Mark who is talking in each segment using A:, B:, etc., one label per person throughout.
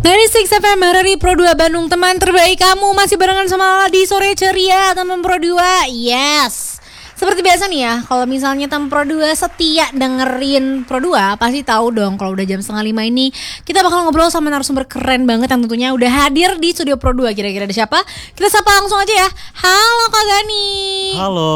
A: 96 FM RRI Pro 2 Bandung, teman terbaik kamu. Masih barengan sama Lala di Sore Ceria teman Pro 2. Yes. Seperti biasa nih ya, kalau misalnya teman Pro 2 setia dengerin Pro 2, pasti tahu dong kalau udah jam 4:30 ini kita bakal ngobrol sama narasumber keren banget yang tentunya udah hadir di studio Pro 2. Kira-kira ada siapa? Kita sapa langsung aja ya. Halo Kak Gani.
B: Halo.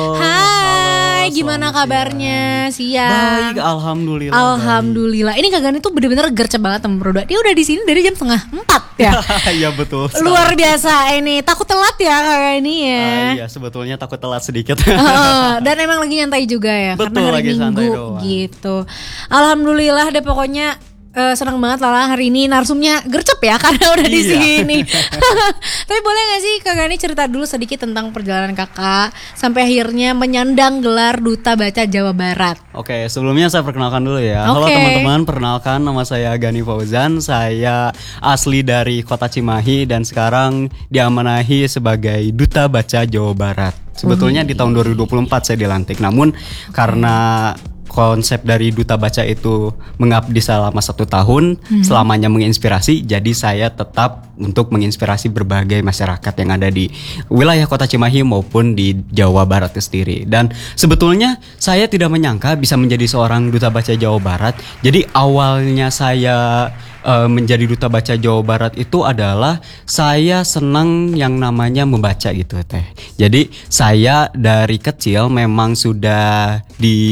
A: Hai, gimana kabarnya siang?
B: Baik, alhamdulillah.
A: Alhamdulillah. Ini Kak Gani tuh bener-bener gercep banget teman Pro 2. Dia udah di sini dari jam 3:30 ya.
B: Iya betul.
A: Luar biasa ini. Takut telat ya Kak Gani ya.
B: Iya, sebetulnya takut telat sedikit.
A: Dan emang lagi nyantai juga ya.
B: Betul,
A: karena hari
B: lagi santai
A: Minggu
B: doang.
A: gitu. Alhamdulillah deh pokoknya. Senang banget Lala hari ini narsumnya gercep ya karena udah di sini. Tapi boleh gak sih Kak Gani cerita dulu sedikit tentang perjalanan kakak sampai akhirnya menyandang gelar Duta Baca Jawa Barat.
B: Oke, sebelumnya saya perkenalkan dulu ya. Halo teman-teman, perkenalkan nama saya Gani Fauzan. Saya asli dari Kota Cimahi dan sekarang diamanahi sebagai Duta Baca Jawa Barat. Sebetulnya di tahun 2024 saya dilantik. Namun karena konsep dari Duta Baca itu mengabdi selama 1 tahun, selamanya menginspirasi. Jadi saya tetap untuk menginspirasi berbagai masyarakat yang ada di wilayah Kota Cimahi maupun di Jawa Barat itu sendiri. Dan sebetulnya saya tidak menyangka bisa menjadi seorang Duta Baca Jawa Barat. Jadi awalnya saya menjadi Duta Baca Jawa Barat itu adalah saya senang yang namanya membaca gitu teh. Jadi saya dari kecil memang sudah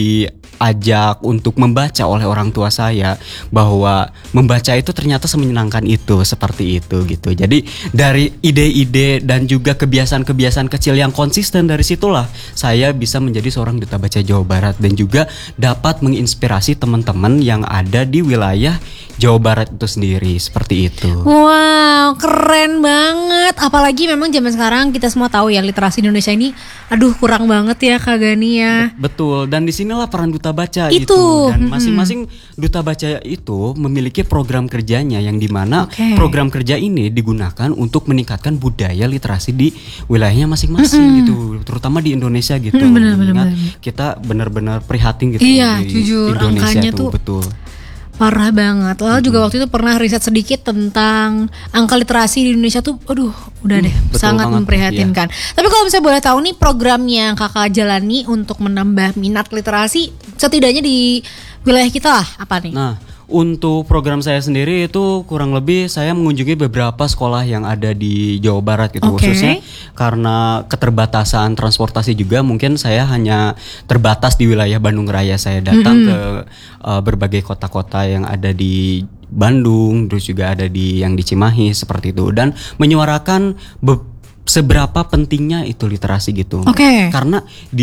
B: diajak untuk membaca oleh orang tua saya, bahwa membaca itu ternyata semenyenangkan itu, seperti itu gitu. Jadi dari ide-ide dan juga kebiasaan-kebiasaan kecil yang konsisten, dari situlah saya bisa menjadi seorang Duta Baca Jawa Barat dan juga dapat menginspirasi teman-teman yang ada di wilayah Jawa Barat itu sendiri, seperti itu.
A: Wow, keren banget. Apalagi memang zaman sekarang kita semua tahu ya, literasi Indonesia ini aduh kurang banget ya Kak Gani ya.
B: Betul, dan disinilah peran Duta Baca itu. Dan masing-masing Duta Baca itu memiliki program kerjanya, yang dimana program kerja ini digunakan untuk meningkatkan budaya literasi di wilayahnya masing-masing gitu, terutama di Indonesia gitu.
A: Benar.
B: Kita benar-benar prihatin gitu.
A: Iya,
B: di
A: jujur,
B: Indonesia
A: angkanya
B: tuh
A: tuh
B: betul.
A: Parah banget. Lalu juga waktu itu pernah riset sedikit tentang angka literasi di Indonesia tuh, aduh, udah deh, sangat
B: banget,
A: memprihatinkan. Tapi kalau misalnya boleh tahu nih, programnya yang kakak jalani untuk menambah minat literasi, setidaknya di wilayah kita lah, apa nih?
B: Nah, untuk program saya sendiri itu kurang lebih saya mengunjungi beberapa sekolah yang ada di Jawa Barat gitu. Khususnya karena keterbatasan transportasi juga, mungkin saya hanya terbatas di wilayah Bandung Raya. Saya datang ke berbagai kota-kota yang ada di Bandung, terus juga ada yang di Cimahi seperti itu, dan menyuarakan seberapa pentingnya itu literasi gitu. Karena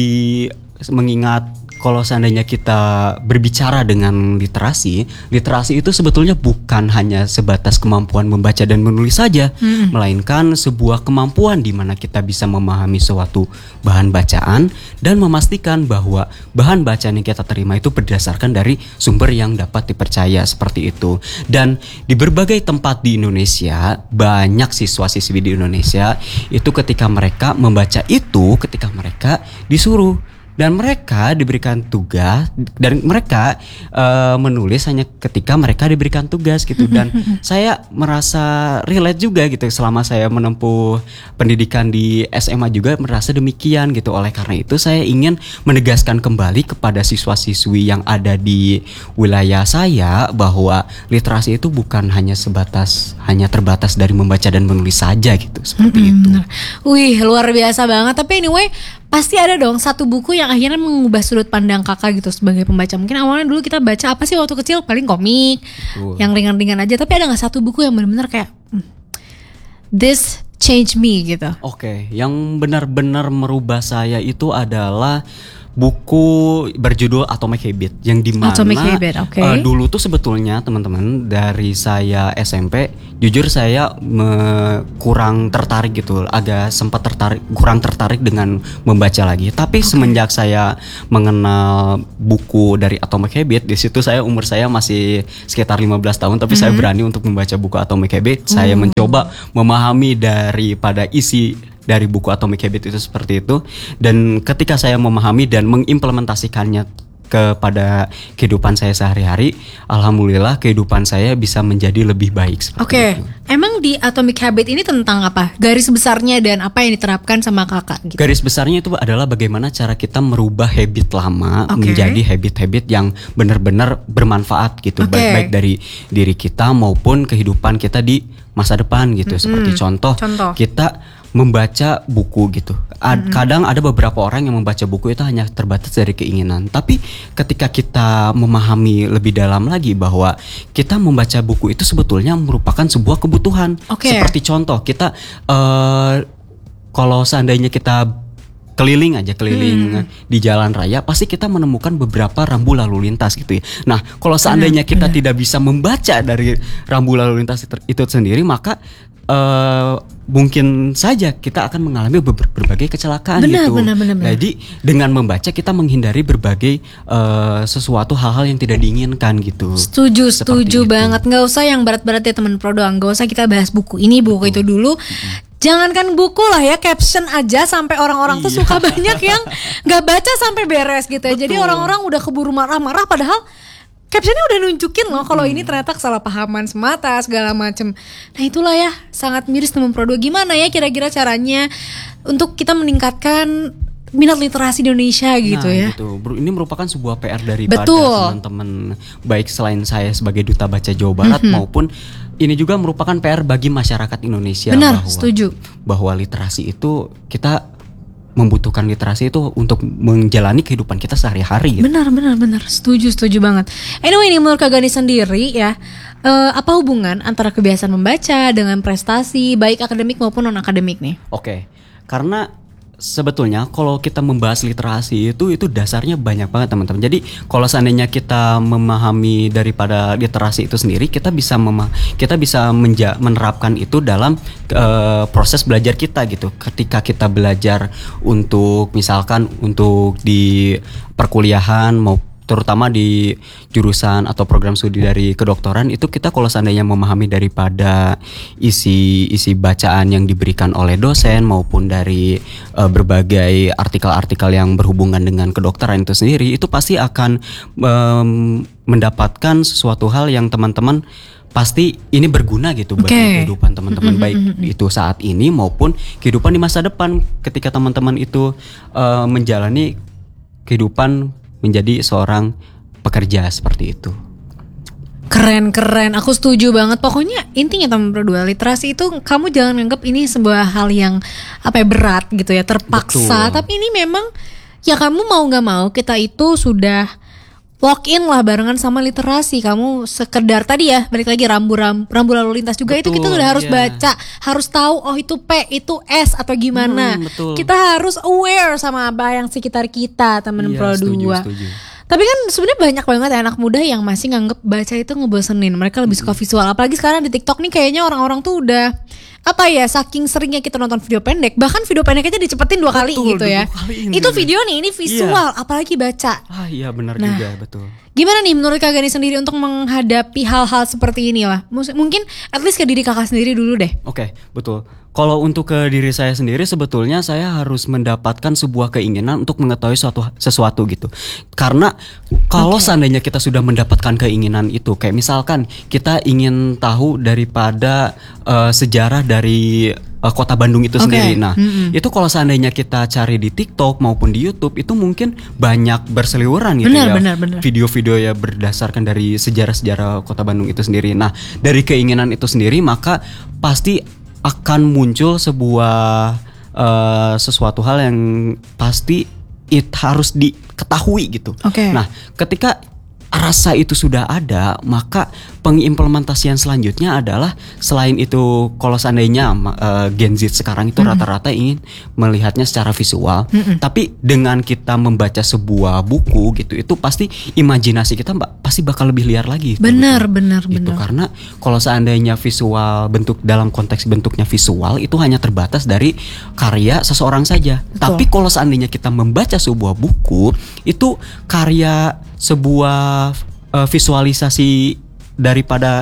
B: mengingat kalau seandainya kita berbicara dengan literasi itu sebetulnya bukan hanya sebatas kemampuan membaca dan menulis saja, melainkan sebuah kemampuan di mana kita bisa memahami suatu bahan bacaan dan memastikan bahwa bahan bacaan yang kita terima itu berdasarkan dari sumber yang dapat dipercaya, seperti itu. Dan di berbagai tempat di Indonesia, banyak siswa-siswi di Indonesia itu ketika mereka membaca itu ketika mereka disuruh, dan mereka diberikan tugas, dan mereka menulis hanya ketika mereka diberikan tugas gitu. Dan saya merasa relate juga gitu selama saya menempuh pendidikan di SMA juga merasa demikian gitu. Oleh karena itu saya ingin menegaskan kembali kepada siswa-siswi yang ada di wilayah saya bahwa literasi itu bukan hanya terbatas dari membaca dan menulis saja gitu, seperti itu.
A: Wih, luar biasa banget. Tapi anyway, pasti ada dong satu buku yang akhirnya mengubah sudut pandang kakak gitu sebagai pembaca. Mungkin awalnya dulu kita baca apa sih waktu kecil, paling komik, yang ringan-ringan aja. Tapi ada gak satu buku yang benar-benar kayak this change me gitu?
B: Yang benar-benar merubah saya itu adalah buku berjudul Atomic Habit, yang dimana dulu tuh sebetulnya teman-teman, dari saya SMP jujur saya kurang tertarik gitu, kurang tertarik dengan membaca lagi. Tapi semenjak saya mengenal buku dari Atomic Habit, di situ umur saya masih sekitar 15 tahun, tapi saya berani untuk membaca buku Atomic Habit. Saya mencoba memahami daripada isi dari buku Atomic Habit itu seperti itu. Dan ketika saya memahami dan mengimplementasikannya kepada kehidupan saya sehari-hari, alhamdulillah kehidupan saya bisa menjadi lebih baik.
A: Oke. Emang di Atomic Habit ini tentang apa? Garis besarnya dan apa yang diterapkan sama kakak gitu?
B: Garis besarnya itu adalah bagaimana cara kita merubah habit lama menjadi habit-habit yang benar-benar bermanfaat gitu, baik dari diri kita maupun kehidupan kita di masa depan gitu. Seperti contoh kita membaca buku gitu. Kadang ada beberapa orang yang membaca buku itu hanya terbatas dari keinginan. Tapi ketika kita memahami lebih dalam lagi bahwa kita membaca buku itu sebetulnya merupakan sebuah kebutuhan. Seperti contoh kita kalau seandainya kita keliling di jalan raya, pasti kita menemukan beberapa rambu lalu lintas gitu ya. Nah, kalau seandainya kita tidak bisa membaca dari rambu lalu lintas itu sendiri, maka mungkin saja kita akan mengalami berbagai kecelakaan gitu. Benar. Jadi dengan membaca kita menghindari berbagai sesuatu hal-hal yang tidak diinginkan gitu.
A: Setuju banget. Nggak usah yang berat-berat ya teman pro doang. Nggak usah kita bahas buku ini, buku itu dulu. Jangankan buku lah ya, caption aja sampai orang-orang tuh suka banyak yang nggak baca sampai beres gitu ya. Jadi orang-orang udah keburu marah-marah padahal captionnya udah nunjukin loh kalau ini ternyata kesalahpahaman semata segala macem. Nah itulah ya, sangat miris teman pro 2. Gimana ya kira-kira caranya untuk kita meningkatkan minat literasi di Indonesia gitu ya. Gitu.
B: Ini merupakan sebuah PR daripada teman-teman, baik selain saya sebagai Duta Baca Jawa Barat maupun ini juga merupakan PR bagi masyarakat Indonesia.
A: Benar, setuju.
B: Bahwa literasi itu kita membutuhkan literasi itu untuk menjalani kehidupan kita sehari-hari gitu.
A: Benar. Setuju banget. Anyway, ini menurut Kak Gani sendiri ya, apa hubungan antara kebiasaan membaca dengan prestasi baik akademik maupun non akademik nih?
B: Oke. Karena sebetulnya kalau kita membahas literasi itu dasarnya banyak banget teman-teman. Jadi kalau seandainya kita memahami daripada literasi itu sendiri, kita bisa menerapkan itu dalam proses belajar kita gitu. Ketika kita belajar untuk misalkan untuk di perkuliahan maupun terutama di jurusan atau program studi dari kedokteran, itu kita kalau seandainya memahami daripada isi bacaan yang diberikan oleh dosen maupun dari berbagai artikel-artikel yang berhubungan dengan kedokteran itu sendiri, itu pasti akan mendapatkan sesuatu hal yang teman-teman pasti ini berguna gitu bagi kehidupan teman-teman, baik itu saat ini maupun kehidupan di masa depan ketika teman-teman itu menjalani kehidupan menjadi seorang pekerja seperti itu.
A: Keren, aku setuju banget. Pokoknya intinya teman berdua, literasi itu kamu jangan anggap ini sebuah hal yang berat gitu ya, terpaksa. Betul. Tapi ini memang ya kamu mau gak mau kita itu sudah walk in lah barengan sama literasi. Kamu sekedar tadi ya balik lagi rambu lalu lintas juga. Betul, itu kita udah harus baca, harus tahu itu P, itu S atau gimana. Kita harus aware sama apa yang sekitar kita teman pro 2. Setuju. Tapi kan sebenarnya banyak banget anak muda yang masih nganggep baca itu ngebosenin. Mereka lebih suka visual. Apalagi sekarang di TikTok nih kayaknya orang-orang tuh udah saking seringnya kita nonton video pendek, bahkan video pendek aja dicepetin 2 kali gitu ya. Itu video nih, ini visual, apalagi baca.
B: Iya benar juga, betul.
A: Gimana nih menurut Kak Gani sendiri untuk menghadapi hal-hal seperti ini lah? Mungkin at least ke diri kakak sendiri dulu deh.
B: Oke, betul. Kalau untuk ke diri saya sendiri sebetulnya saya harus mendapatkan sebuah keinginan untuk mengetahui sesuatu gitu. Karena kalau seandainya kita sudah mendapatkan keinginan itu, kayak misalkan kita ingin tahu daripada sejarah dari kota Bandung itu sendiri. Nah, itu kalau seandainya kita cari di TikTok maupun di YouTube itu mungkin banyak berseliweran gitu. Benar. Video-video ya berdasarkan dari sejarah-sejarah kota Bandung itu sendiri. Nah, dari keinginan itu sendiri maka pasti akan muncul sebuah sesuatu hal yang pasti harus diketahui gitu. Nah, ketika rasa itu sudah ada, maka pengimplementasian selanjutnya adalah selain itu kalau seandainya Gen Z sekarang itu rata-rata ingin melihatnya secara visual, tapi dengan kita membaca sebuah buku gitu, itu pasti imajinasi kita pasti bakal lebih liar lagi.
A: Benar.
B: Karena kalau seandainya visual dalam konteks bentuknya visual itu hanya terbatas dari karya seseorang saja. Betul. Tapi kalau seandainya kita membaca sebuah buku, itu karya sebuah visualisasi daripada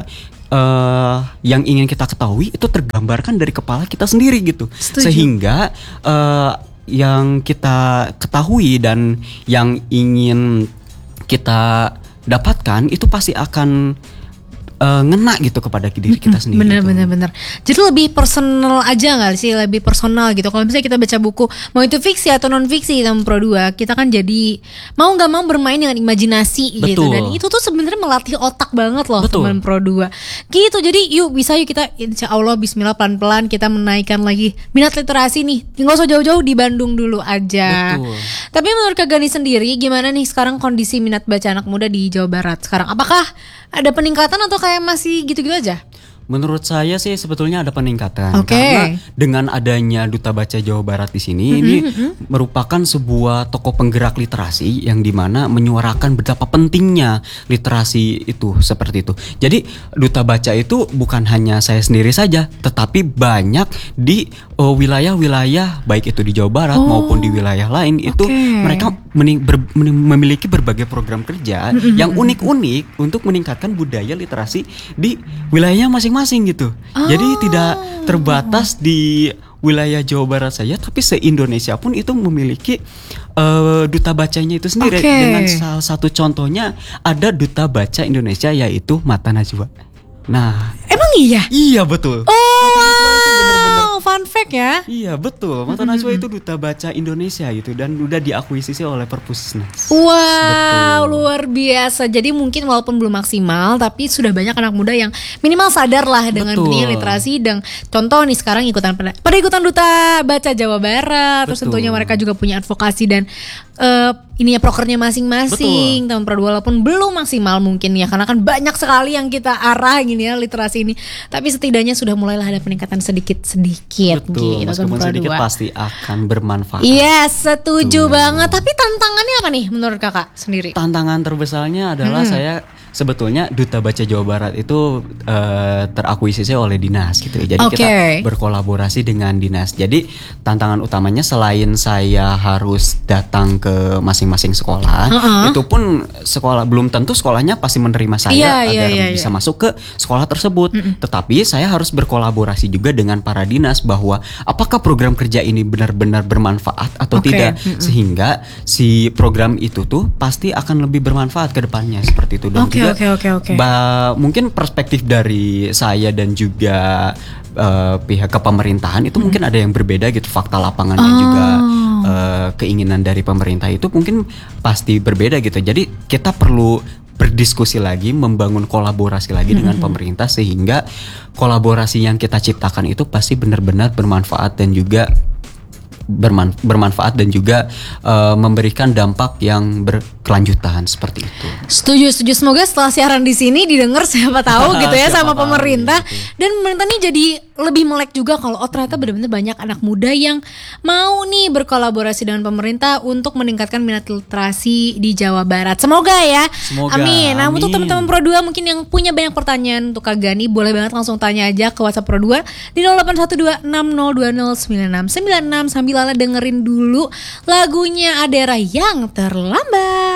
B: yang ingin kita ketahui itu tergambarkan dari kepala kita sendiri gitu. Sehingga yang kita ketahui dan yang ingin kita dapatkan itu pasti akan ngena gitu kepada diri kita sendiri.
A: Bener. Jadi lebih personal aja nggak sih, lebih personal gitu. Kalau misalnya kita baca buku, mau itu fiksi atau non fiksi dalam Pro 2, kita kan jadi mau nggak mau bermain dengan imajinasi gitu. Dan itu tuh sebenarnya melatih otak banget loh teman Pro 2. Gitu. Jadi yuk kita insya Allah Bismillah pelan-pelan kita menaikkan lagi minat literasi nih. Nggak usah jauh-jauh, di Bandung dulu aja.
B: Betul.
A: Tapi menurut Kak Gani sendiri, gimana nih sekarang kondisi minat baca anak muda di Jawa Barat sekarang? Apakah ada peningkatan atau kayak masih gitu-gitu aja?
B: Menurut saya sih sebetulnya ada peningkatan,
A: Oke.
B: karena dengan adanya Duta Baca Jawa Barat di sini ini merupakan sebuah tokoh penggerak literasi yang dimana menyuarakan betapa pentingnya literasi itu seperti itu. Jadi Duta Baca itu bukan hanya saya sendiri saja, tetapi banyak di wilayah-wilayah baik itu di Jawa Barat maupun di wilayah lain itu mereka memiliki berbagai program kerja yang unik-unik untuk meningkatkan budaya literasi di wilayahnya masing-masing gitu. Jadi tidak terbatas di wilayah Jawa Barat saja, tapi se-Indonesia pun itu memiliki duta bacanya itu sendiri. Dengan salah satu contohnya ada Duta Baca Indonesia yaitu Mata Najwa. Nah,
A: emang iya?
B: Iya betul.
A: Fun fact ya.
B: Iya betul, Mata Najwa itu Duta Baca Indonesia gitu dan udah diakuisisi oleh Perpusnas.
A: Wow, luar biasa. Jadi mungkin walaupun belum maksimal, tapi sudah banyak anak muda yang minimal sadar lah dengan pentingnya literasi. Dan contoh nih sekarang ikutan Duta Baca Jawa Barat. Terus tentunya mereka juga punya advokasi dan ininya prokernya masing-masing. Teman Pro 2 walaupun belum maksimal mungkin ya, karena kan banyak sekali yang kita arah gini ya literasi ini. Tapi setidaknya sudah mulailah ada peningkatan sedikit-sedikit.
B: Betul,
A: gitu,
B: meskipun sedikit
A: 2.
B: pasti akan bermanfaat.
A: Iya, setuju banget. Tapi tantangannya apa nih menurut kakak sendiri?
B: Tantangan terbesarnya adalah saya sebetulnya Duta Baca Jawa Barat itu terakuisisi oleh dinas gitu. Jadi kita berkolaborasi dengan dinas. Jadi tantangan utamanya selain saya harus datang ke masing-masing sekolah, itu pun sekolah belum tentu sekolahnya pasti menerima saya agar bisa masuk ke sekolah tersebut. Tetapi saya harus berkolaborasi juga dengan para dinas bahwa apakah program kerja ini benar-benar bermanfaat atau tidak, sehingga si program itu tuh pasti akan lebih bermanfaat ke depannya seperti itu. Dan mungkin perspektif dari saya dan juga pihak kepemerintahan itu mungkin ada yang berbeda gitu, fakta lapangan dan juga keinginan dari pemerintah itu mungkin pasti berbeda gitu. Jadi kita perlu berdiskusi lagi, membangun kolaborasi lagi dengan pemerintah sehingga kolaborasi yang kita ciptakan itu pasti benar-benar bermanfaat dan juga bermanfaat dan juga memberikan dampak yang berkelanjutan seperti itu.
A: Setuju. Semoga setelah siaran di sini didengar siapa tahu gitu ya sama pemerintah gitu. Dan pemerintah nih jadi lebih melek juga kalau ternyata benar-benar banyak anak muda yang mau nih berkolaborasi dengan pemerintah untuk meningkatkan minat literasi di Jawa Barat. Semoga ya. Amin. Nah, untuk teman-teman Pro 2 mungkin yang punya banyak pertanyaan untuk Kak Gani, boleh banget langsung tanya aja ke WhatsApp Pro 2 di 081260209696 sambil dengerin dulu lagunya Adera yang terlambat.